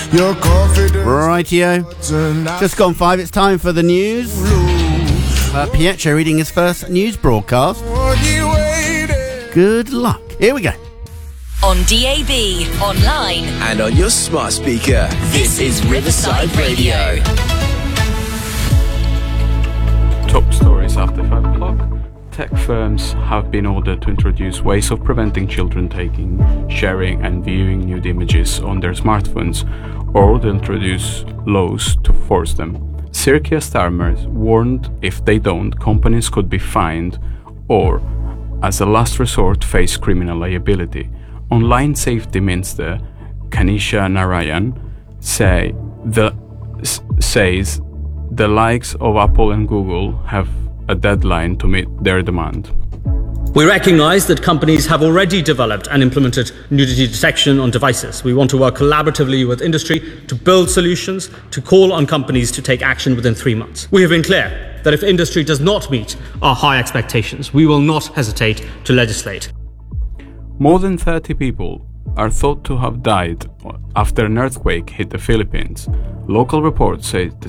Your confidence. Rightio. Just gone 5. It's time for the news. Pietro reading his first news broadcast. Good luck. Here we go. On DAB, online, and on your smart speaker. This is Riverside Radio. Top stories after 5 o'clock. Tech firms have been ordered to introduce ways of preventing children taking, sharing and viewing nude images on their smartphones, or to introduce laws to force them. Sir Keir Starmer warned if they don't, companies could be fined or, as a last resort, face criminal liability. Online Safety Minister Kanisha Narayan says the likes of Apple and Google have a deadline to meet their demand. We recognise that companies have already developed and implemented nudity detection on devices. We want to work collaboratively with industry to build solutions, to call on companies to take action within 3 months. We have been clear that if industry does not meet our high expectations, we will not hesitate to legislate. More than 30 people are thought to have died after an earthquake hit the Philippines. Local reports say the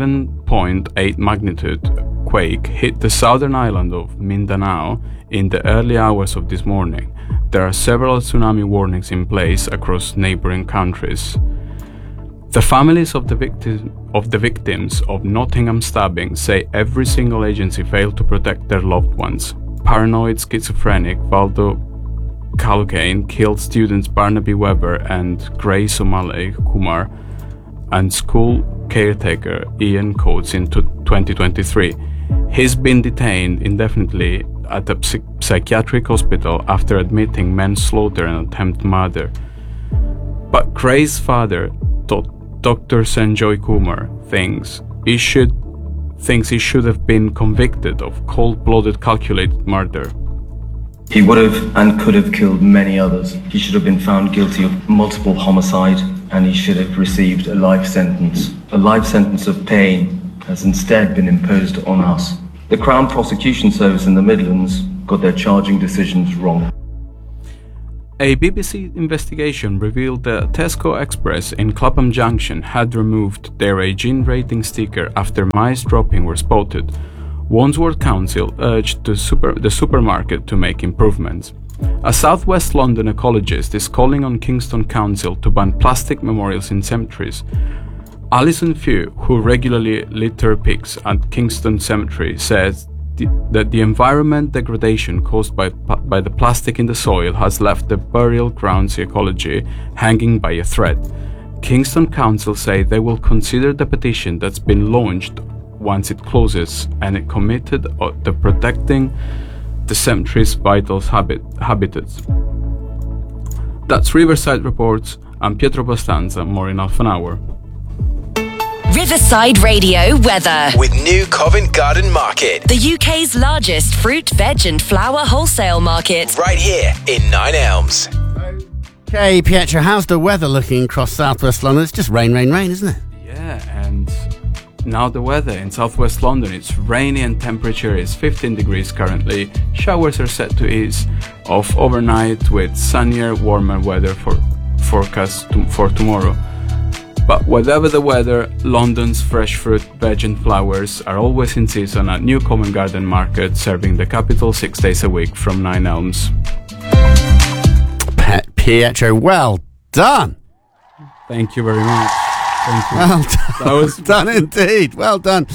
7.8 magnitude quake hit the southern island of Mindanao in the early hours of this morning. There are several tsunami warnings in place across neighboring countries. The families of the victims of Nottingham stabbing say every single agency failed to protect their loved ones. Paranoid schizophrenic Valdo Calcain killed students Barnaby Webber and Grace O'Malley Kumar and school caretaker Ian Coates in 2023. He's been detained indefinitely at a psychiatric hospital after admitting manslaughter and attempted murder. But Grace's father, Dr. Sanjoy Kumar, thinks he should have been convicted of cold-blooded calculated murder. He would have and could have killed many others. He should have been found guilty of multiple homicide and he should have received a life sentence. A life sentence of pain has instead been imposed on us. The Crown Prosecution Service in the Midlands got their charging decisions wrong. A BBC investigation revealed that Tesco Express in Clapham Junction had removed their hygiene rating sticker after mice dropping were spotted. Wandsworth Council urged the supermarket to make improvements. A South West London ecologist is calling on Kingston Council to ban plastic memorials in cemeteries. Alison Few, who regularly litter pigs at Kingston Cemetery, says that the environment degradation caused by the plastic in the soil has left the burial ground's ecology hanging by a thread. Kingston Council say they will consider the petition that's been launched once it closes, and it committed to protecting the cemetery's vital habitats. That's Riverside Reports. I'm Pietro Costanza. More in half an hour. Riverside Radio weather. With New Covent Garden Market, the UK's largest fruit, veg and flower wholesale market. Right here in Nine Elms. Okay, Pietro, how's the weather looking across southwest London? It's just rain, isn't it? Yeah, and now the weather in southwest London, it's rainy and temperature is 15 degrees currently. Showers are set to ease off overnight with sunnier, warmer weather forecast for tomorrow. But whatever the weather, London's fresh fruit, veg and flowers are always in season at New Covent Garden Market, serving the capital 6 days a week from Nine Elms. Pietro, well done. Thank you very much. Thank you. Well done. That was done indeed. Well done.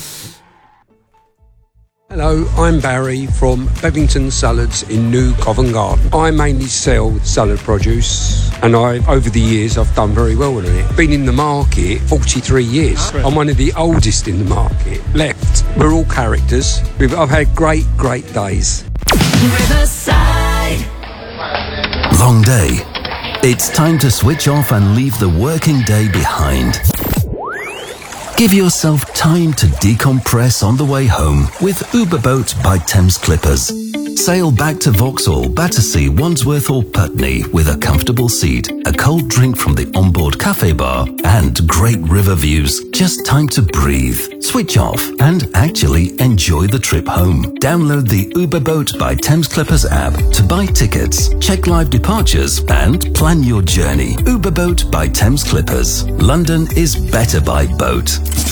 Hello, I'm Barry from Bevington Salads in New Covent Garden. I mainly sell salad produce and over the years I've done very well with it. Been in the market 43 years. I'm one of the oldest in the market left. We're all characters. I've had great days. Riverside. Long day. It's time to switch off and leave the working day behind. Give yourself time to decompress on the way home with Uber Boat by Thames Clippers. Sail back to Vauxhall, Battersea, Wandsworth or Putney with a comfortable seat, a cold drink from the onboard cafe bar, and great river views. Just time to breathe, switch off, and actually enjoy the trip home. Download the Uber Boat by Thames Clippers app to buy tickets, check live departures, and plan your journey. Uber Boat by Thames Clippers. London is better by boat.